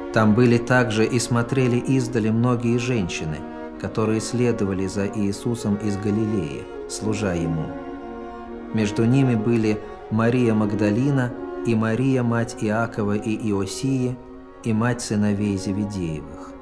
Там были также и смотрели издали многие женщины, которые следовали за Иисусом из Галилеи, служа Ему. Между ними были Мария Магдалина и Мария, мать Иакова и Иосии, и мать сыновей Зеведеевых.